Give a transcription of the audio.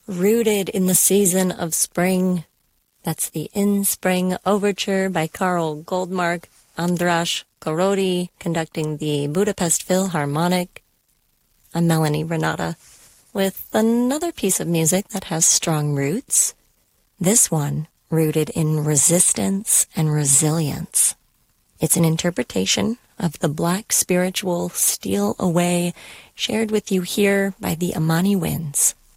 Rooted in the Season of Spring. That's the In Spring Overture by Karl Goldmark, András Korody, conducting the Budapest Philharmonic. I'm Melanie Renata with another piece of music that has strong roots. This one rooted in resistance and resilience. It's an interpretation of the Black spiritual Steal Away, shared with you here by the Amani Winds.